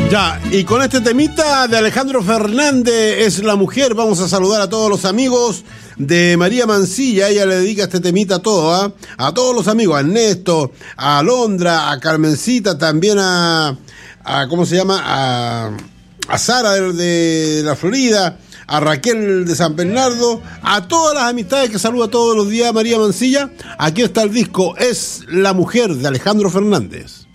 Ya, y con este temita de Alejandro Fernández, Es la Mujer, vamos a saludar a todos los amigos de María Mancilla. Ella le dedica este temita a todos, ¿eh? A todos los amigos, a Ernesto, a Alondra, a Carmencita, también a ¿cómo se llama? A Sara de la Florida, a Raquel de San Bernardo, a todas las amistades que saluda todos los días María Mancilla. Aquí está el disco Es la Mujer de Alejandro Fernández.